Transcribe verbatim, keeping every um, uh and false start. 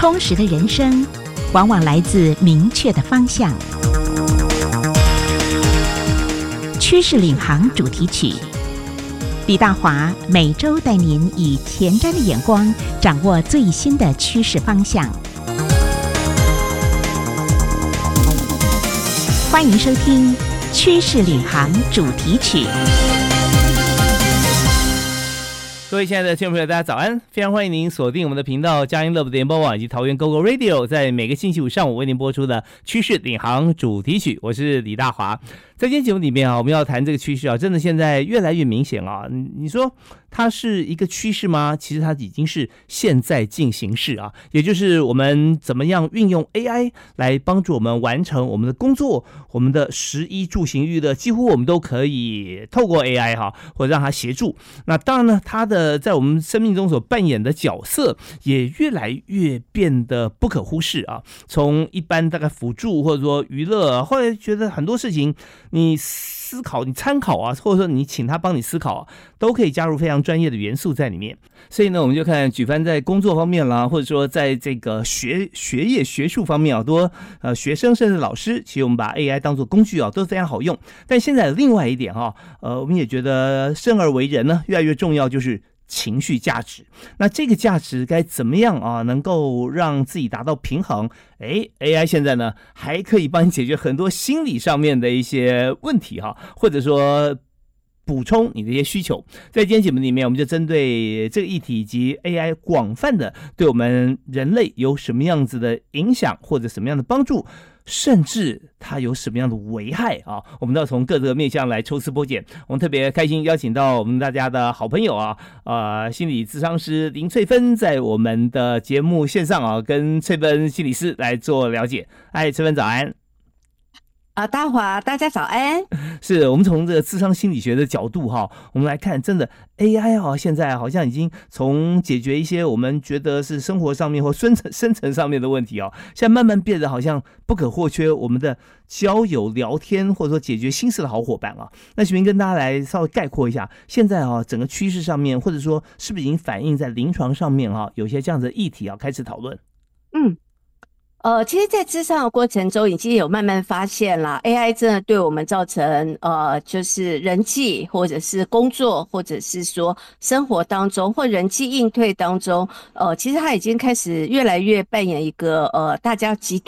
充实的人生往往来自明确的方向。趋势领航主题曲，李大华每周带您以前瞻的眼光掌握最新的趋势方向。欢迎收听趋势领航主题曲。 各位亲爱的听众朋友，大家早安！非常欢迎您锁定我们的频道佳音乐联播网以及桃园 Go Go Radio， 在每个星期五上午为您播出的趋势领航主题曲，我是李大华。在今天节目里面啊，我们要谈这个趋势啊，真的现在越来越明显啊。你说它是一个趋势吗？其实它已经是现在进行式啊，也就是我们怎么样运用 A I 来帮助我们完成我们的工作，我们的食衣住行娱乐，几乎我们都可以透过 A I 哈，或者让它协助。那当然呢，它的在我们生命中所扮演的角色也越来越变得不可忽视啊。从一般大概辅助或者说娱乐，后来觉得很多事情你思考、你参考啊，或者说你请他帮你思考啊，都可以加入非常专业的元素在里面。所以呢，我们就看举凡在工作方面啦，或者说在这个学学业学术方面啊，多呃学生甚至老师，其实我们把 A I 当作工具啊，都非常好用。但现在另外一点哈、啊，呃，我们也觉得生而为人呢，越来越重要就是情绪价值。那这个价值该怎么样啊，能够让自己达到平衡？哎 ，A I 现在呢还可以帮你解决很多心理上面的一些问题哈、啊，或者说补充你的一些需求。在今天节目里面，我们就针对这个议题以及 A I 广泛的对我们人类有什么样子的影响，或者什么样的帮助，甚至它有什么样的危害啊？我们都要从各个面向来抽丝剥茧。我们特别开心邀请到我们大家的好朋友啊，呃，心理咨商师林翠芬，在我们的节目线上啊，跟翠芬心理师来做了解。嗨，翠芬早安。 啊，大华，大家早安。 是我们从这个諮商心理学的角度哈，我们来看，真的 A I 啊，现在好像已经从解决一些我们觉得是生活上面或深层深层上面的问题啊，现在慢慢变得好像不可或缺我们的交友聊天或者说解决心事的好伙伴啊。那请您跟大家来稍微概括一下，现在啊整个趋势上面，或者说是不是已经反映在临床上面啊，有些这样的议题啊开始讨论？ 嗯。呃，其实在諮商的过程中已经有慢慢发现啦 A I 真的对我们造成呃就是人际或者是工作或者是说生活当中或人际应对当中，呃其实它已经开始越来越扮演一个呃大家极度